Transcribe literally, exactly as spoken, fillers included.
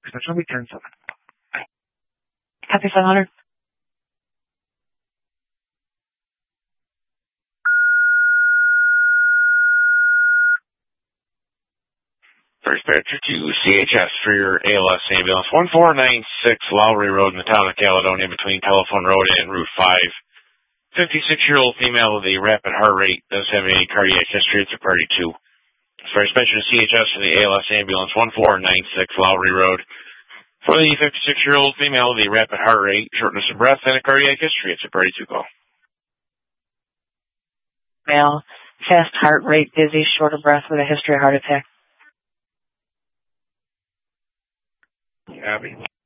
Extension will be ten seven. Copy five hundred. Dispatcher to C H S for your A L S ambulance. one four nine six Lowry Road, Matana, Caledonia, between Telephone Road and Route five. fifty-six-year-old female with a rapid heart rate does have a cardiac history. It's a party two. For dispatcher to C H S for the A L S ambulance, one four nine six Lowry Road. For the fifty-six-year-old female with a rapid heart rate, shortness of breath, and a cardiac history, it's a party two call. Male, fast heart rate, dizzy, short of breath with a history of heart attack. Copy.